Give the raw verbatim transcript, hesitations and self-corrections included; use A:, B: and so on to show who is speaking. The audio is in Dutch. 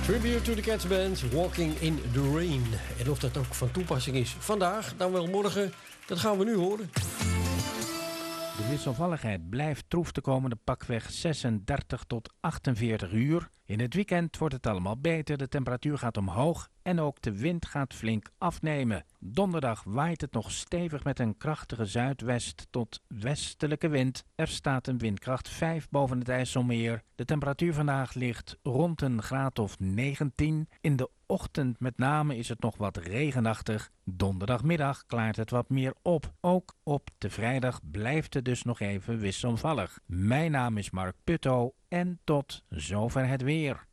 A: Tribute to the Cats Band, Walking in the Rain. En of dat ook van toepassing is vandaag, dan wel morgen, dat gaan we nu horen.
B: De wisselvalligheid blijft troef de komende pakweg zesendertig tot achtenveertig uur. In het weekend wordt het allemaal beter, de temperatuur gaat omhoog en ook de wind gaat flink afnemen. Donderdag waait het nog stevig met een krachtige zuidwest tot westelijke wind. Er staat een windkracht vijf boven het IJsselmeer. De temperatuur vandaag ligt rond een graad of negentien. In de ochtend met name is het nog wat regenachtig. Donderdagmiddag klaart het wat meer op. Ook op de vrijdag blijft het dus nog even wisselvallig. Mijn naam is Mark Putto en tot zover het weer.